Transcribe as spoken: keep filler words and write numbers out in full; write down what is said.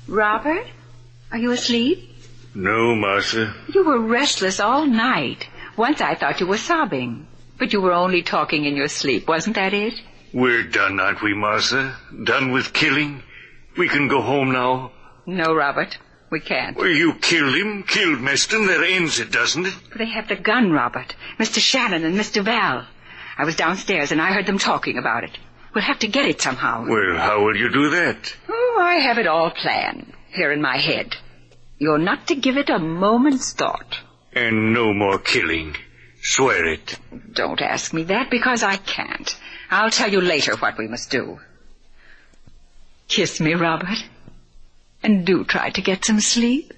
Robert, are you asleep? No, Martha. You were restless all night. Once I thought you were sobbing. But you were only talking in your sleep, wasn't that it? We're done, aren't we, Martha? Done with killing? We can go home now? No, Robert, we can't. Well, you killed him, killed Meston. That ends it, doesn't it? They have the gun, Robert. Mister Shannon and Mister Val. I was downstairs and I heard them talking about it. We'll have to get it somehow. Well, how will you do that? Oh, I have it all planned, here in my head. You're not to give it a moment's thought. And no more killing. Swear it. Don't ask me that, because I can't. I'll tell you later what we must do. Kiss me, Robert. And do try to get some sleep.